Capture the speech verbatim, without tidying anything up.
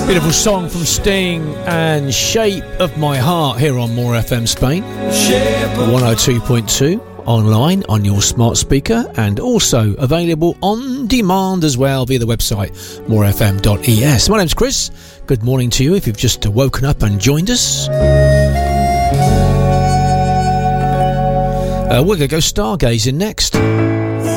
Beautiful song from Sting and Shape of My Heart here on More F M Spain. one oh two point two online on your smart speaker and also available on demand as well via the website more f m dot e s. My name's Chris. Good morning to you if you've just woken up and joined us. Uh, we're going to go stargazing next.